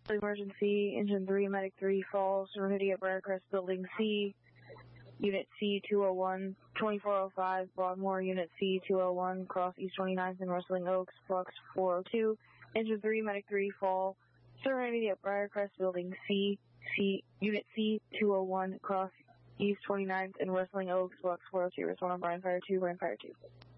Emergency, Engine 3, Medic 3, falls, Serenity at Briarcrest, Building C, Unit C 201, 2405, Broadmoor, Unit C 201, cross East 29th and Rustling Oaks, Flux 402, Engine 3, Medic 3, fall, Serenity at Briarcrest, Building C, Unit C 201, cross East 29th and Rustling Oaks, Flux 402, respond on Bryan Fire 2, Bryan Fire 2.